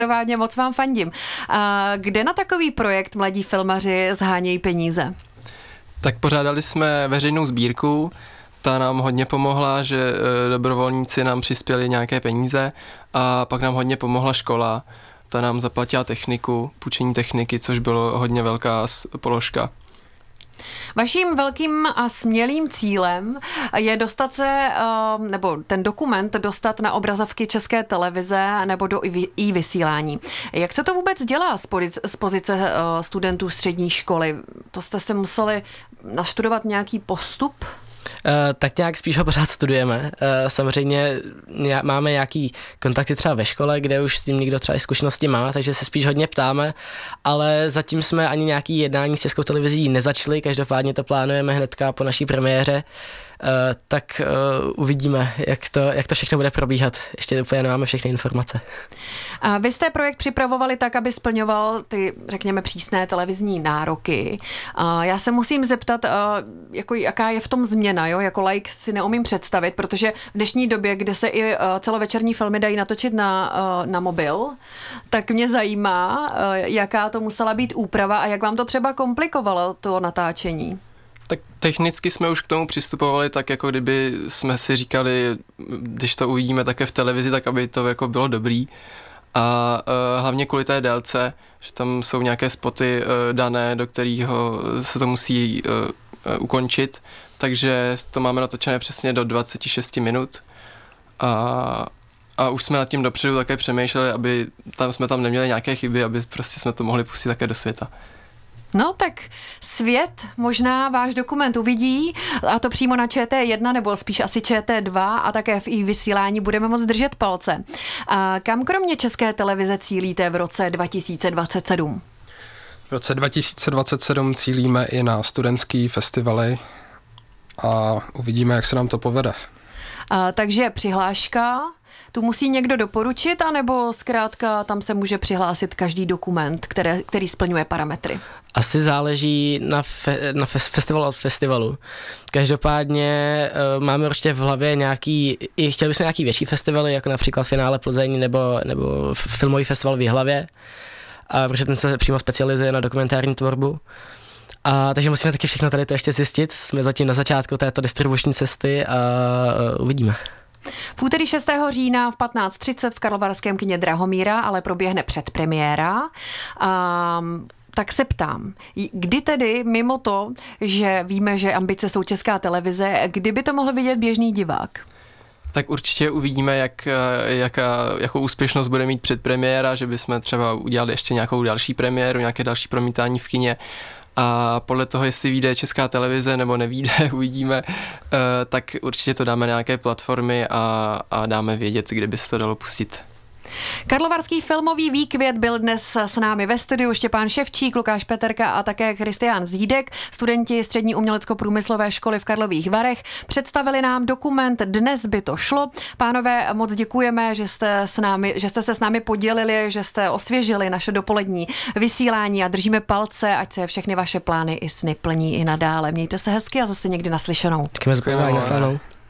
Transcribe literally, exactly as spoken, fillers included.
Každopádně moc vám fandím. A kde na takový projekt mladí filmaři zhánějí peníze? Tak pořádali jsme veřejnou sbírku, ta nám hodně pomohla, že dobrovolníci nám přispěli nějaké peníze a pak nám hodně pomohla škola, ta nám zaplatila techniku, půjčení techniky, což bylo hodně velká položka. Vaším velkým a smělým cílem je dostat se, nebo ten dokument dostat na obrazovky České televize nebo do i vysílání. Jak se to vůbec dělá z pozice studentů střední školy? To jste si museli nastudovat nějaký postup? Uh, tak nějak spíš ho pořád studujeme. Uh, samozřejmě máme nějaký kontakty třeba ve škole, kde už s tím někdo třeba i zkušenosti má, takže se spíš hodně ptáme, ale zatím jsme ani nějaký jednání s Českou televizí nezačali, každopádně to plánujeme hnedka po naší premiéře, uh, tak uh, uvidíme, jak to, jak to všechno bude probíhat. Ještě úplně nemáme všechny informace. A vy jste projekt připravovali tak, aby splňoval ty, řekněme, přísné televizní nároky. A já se musím zeptat, jako, jaká je v tom změna, jo? Jako laik si neumím představit, protože v dnešní době, kde se i celovečerní filmy dají natočit na, na mobil, tak mě zajímá, jaká to musela být úprava a jak vám to třeba komplikovalo, to natáčení. Tak technicky jsme už k tomu přistupovali tak, jako kdyby jsme si říkali, když to uvidíme také v televizi, tak aby to jako bylo dobrý. A uh, hlavně kvůli té délce, že tam jsou nějaké spoty uh, dané, do kterého se to musí uh, uh, ukončit, takže to máme natočené přesně do dvacet šest minut a, a už jsme nad tím dopředu také přemýšleli, aby tam jsme tam neměli nějaké chyby, aby prostě jsme to mohli pustit také do světa. No tak svět možná váš dokument uvidí, a to přímo na Č T jedna nebo spíš asi Č T dva a také v i vysílání budeme moct držet palce. A kam kromě České televize cílíte v roce dva tisíce dvacet sedm? V roce dva tisíce dvacet sedm cílíme i na studentský festivaly a uvidíme, jak se nám to povede. A, takže přihláška, tu musí někdo doporučit, anebo zkrátka tam se může přihlásit každý dokument, které, který splňuje parametry? Asi záleží na, fe, na fes, festivalu od festivalu. Každopádně uh, máme určitě v hlavě nějaký, i chtěli bychom nějaký větší festivaly, jako například Finále Plzeň nebo, nebo filmový festival v Jihlavě, a protože ten se přímo specializuje na dokumentární tvorbu. A takže musíme taky všechno tady to ještě zjistit. Jsme zatím na začátku této distribuční cesty a uh, uvidíme. V úterý šestého října v patnáct třicet v karlovarském kině Drahomíra ale proběhne předpremiéra. Um, tak se ptám, kdy tedy mimo to, že víme, že ambice jsou Česká televize, kdy by to mohl vidět běžný divák? Tak určitě uvidíme, jak, jaká, jakou úspěšnost bude mít předpremiéra, že bychom třeba udělali ještě nějakou další premiéru, nějaké další promítání v kině. A podle toho, jestli vyjde Česká televize nebo nevyjde, uvidíme, tak určitě to dáme na nějaké platformy a, a dáme vědět, kde by se to dalo pustit. Karlovarský filmový výkvět byl dnes s námi ve studiu Štěpán Ševčík, Lukáš Peterka a také Kristián Zídek. Studenti Střední umělecko-průmyslové školy v Karlových Varech představili nám dokument Dnes by to šlo. Pánové, moc děkujeme, že jste, s námi, že jste se s námi podělili, že jste osvěžili naše dopolední vysílání a držíme palce, ať se všechny vaše plány i sny plní i nadále. Mějte se hezky a zase někdy naslyšenou. Děkujeme za pozvání, naslyšenou.